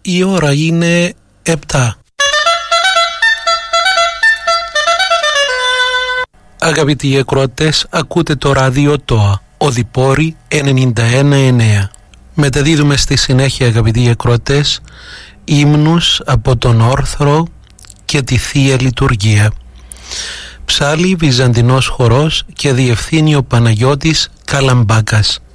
Η ώρα είναι 7. Αγαπητοί ακροατές, ακούτε το ράδιο ΤΟΑ, Οδυπόρη 91,9. Μεταδίδουμε στη συνέχεια, αγαπητοί ακροατές, ύμνους από τον Όρθρο και τη Θεία Λειτουργία. Ψάλλει βυζαντινός χορός και διευθύνει ο Παναγιώτης Καλαμπάκας.